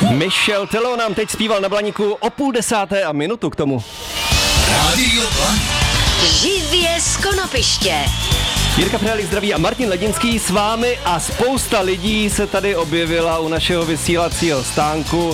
Michel Telo nám teď zpíval na Blaníku o 9:30 a minutu k tomu. Rádio Blaník. Živě z Konopiště. Jirka Prhalik zdraví a Martin Ledinský s vámi a spousta lidí se tady objevila u našeho vysílacího stánku.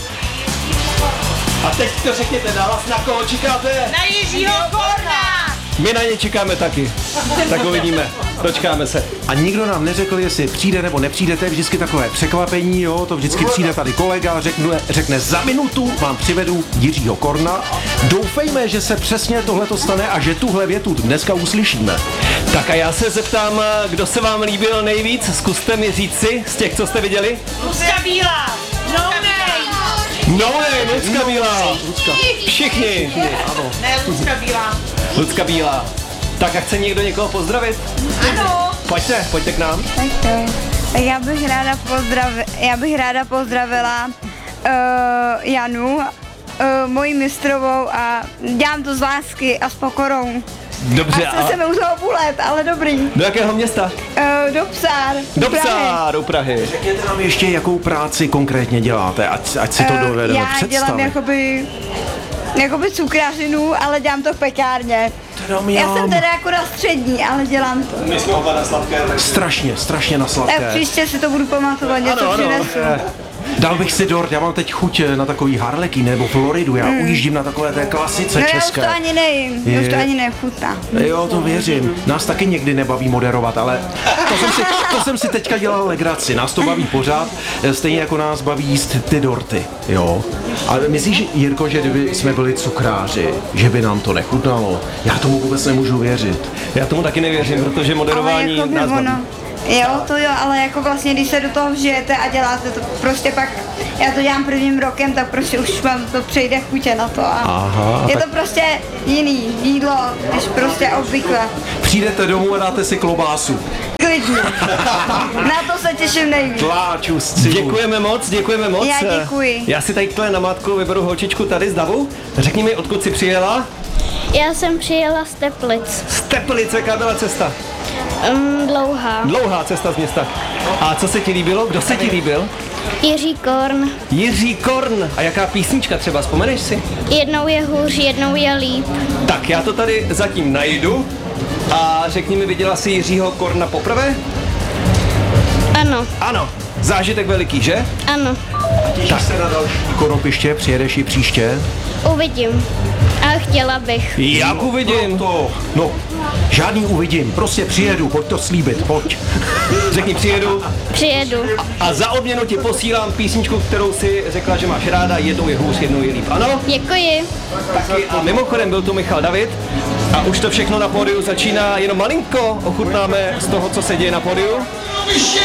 A teď to řekněte nahlas, na koho čekáte? Na Jiřího Korna! My na ně čekáme taky. Tak uvidíme. Dočkáme se. A nikdo nám neřekl, jestli přijde nebo nepřijde, to je vždycky takové překvapení, jo, to vždycky přijde tady kolega, řekne za minutu vám přivedu Jiřího Korna. Doufejme, že se přesně tohleto stane a že tuhle větu dneska uslyšíme. Tak a já se zeptám, kdo se vám líbil nejvíc? Zkuste mi říci z těch, co jste viděli. Lucka Bílá! No name! No ne, Lucka Bílá. Všichni. Ano. Ne, Lucka Bílá. Lucka Bílá. Tak a chce někdo někoho pozdravit? Ano! Pojďte k nám. Tak já bych ráda pozdravila Janu, moji mistrovou a dělám to z lásky a s pokorou. Dobře, A jsem u toho půl let, ale dobrý. do jakého města? Do Psár. Do Prahy. Psár, u Prahy. Řekněte nám ještě, jakou práci konkrétně děláte, ať si to dovedeme Já představit. dělám jakoby cukrářinu, ale dělám to v pekárně. Já jsem teda akorát střední, ale dělám to. My jsme oba na sladké. Strašně na sladké. Příště si to budu pamatovat, něco přinesu. Dal bych si dort, já mám teď chuť na takový harleky nebo Floridu, já ujíždím na takové té klasice No já už české. to ani nejím, už to ani nechutná. Jo, to věřím. Nás taky někdy nebaví moderovat, ale to jsem si teďka dělal legraci. Nás to baví pořád, stejně jako nás baví jíst ty dorty, jo. Ale myslíš, Jirko, že kdyby jsme byli cukráři, že by nám to nechutnalo? Já tomu vůbec nemůžu věřit. Já tomu taky nevěřím, protože moderování Ale nás baví. Jo, to jo, ale jako vlastně, když se do toho vžijete a děláte to prostě pak, já to dělám prvním rokem, tak prostě už vám to přejde chutě na to a Aha, je to prostě jiný jídlo, než prostě obvykle. Přijdete domů a dáte si klobásu. Klidně. Na to se těším nejvíc. Tláču z cibu. Děkujeme moc. Já děkuji. Já si tady na namátku vyberu holčičku tady z davu. Řekni mi, odkud jsi přijela? Já jsem přijela z Teplic. Z Teplic, jaká byla cesta? Dlouhá. Dlouhá cesta z města. A co se ti líbilo? Kdo se ti líbil? Jiří Korn. Jiří Korn. A jaká písnička třeba, vzpomeneš si? Jednou je hůř, jednou je líp. Tak já to tady zatím najdu. A řekni mi, viděla jsi Jiřího Korna poprvé? Ano, Ano. Zážitek veliký, že? ano. Těšíš se na další Konopiště, přijedeš i příště? Uvidím. A chtěla bych. Jak uvidím. No, žádný uvidím, prostě přijedu, pojď to slíbit, pojď. Řekni, přijedu. Přijedu. A za odměnu ti posílám písničku, kterou si řekla, že máš ráda. Jednou je hůř, jednou je líp. Ano? Děkuji. Taky. A mimochodem byl tu Michal David. A už to všechno na pódiu začíná. Jenom malinko ochutnáme z toho, co se děje na pódiu. Konopiště!